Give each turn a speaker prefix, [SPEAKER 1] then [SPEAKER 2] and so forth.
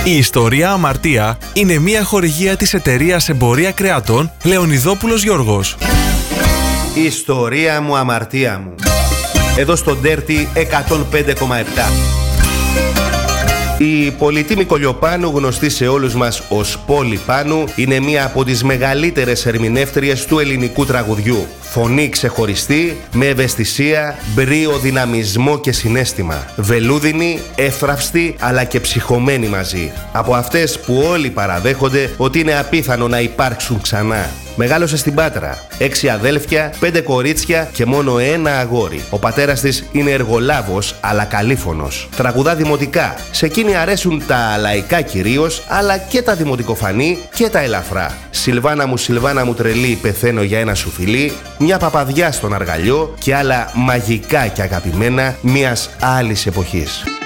[SPEAKER 1] Η ιστορία Αμαρτία είναι μια χορηγία της εταιρείας Εμπορία Κρεατών Λεωνιδόπουλος Γιώργος.
[SPEAKER 2] Η ιστορία μου, αμαρτία μου. Εδώ στο Dirty 105,7. Η πολυτίμη Κολιοπάνου, γνωστή σε όλους μας ως Πόλη Πάνου, είναι μία από τις μεγαλύτερες ερμηνεύτριες του ελληνικού τραγουδιού. Φωνή ξεχωριστή, με ευαισθησία, μπρίο, δυναμισμό και συναίσθημα. Βελούδινη, εύθραυστη, αλλά και ψυχωμένη μαζί. Από αυτές που όλοι παραδέχονται ότι είναι απίθανο να υπάρξουν ξανά. Μεγάλωσε στην Πάτρα. 6 αδέλφια, 5 κορίτσια και μόνο ένα αγόρι. Ο πατέρας της είναι εργολάβος, αλλά καλήφωνος. Τραγουδά δημοτικά. Σε εκείνη αρέσουν τα λαϊκά κυρίως, αλλά και τα δημοτικοφανή και τα ελαφρά. Σιλβάνα μου τρελή, πεθαίνω για ένα σου φιλί. Μια παπαδιά στον αργαλιό και άλλα μαγικά και αγαπημένα μιας άλλης εποχής.